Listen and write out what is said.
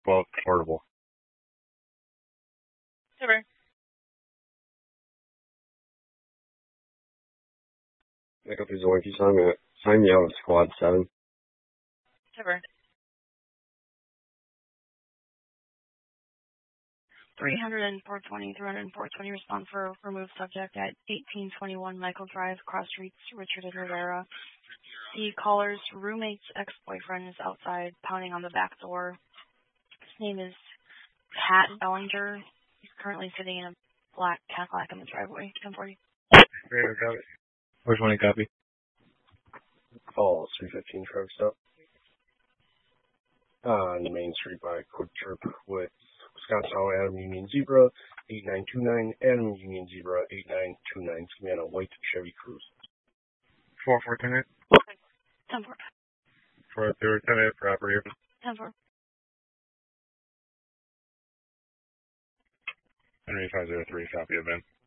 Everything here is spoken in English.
12 portable. Super. Pick up his Oinky sign me out of squad 7. Super. 300 and 420, 300 and 420 respond for removed subject at 1821 Michael Drive, Cross Streets, Richard and Rivera. The caller's roommate's ex-boyfriend is outside pounding on the back door. His name is Pat Bellinger. He's currently sitting in a black Cadillac in the driveway. 1040. Fair copy. Which one copy? Call 315 truck stop. On Main Street by Quick Trip with Wisconsin Highway, Adam Union Zebra, 8929, Adam Union Zebra, 8929, Savannah, white Chevy Cruze. 4410. 10-4. For a third tenant property. 10-4. Henry 503, copy of Ben.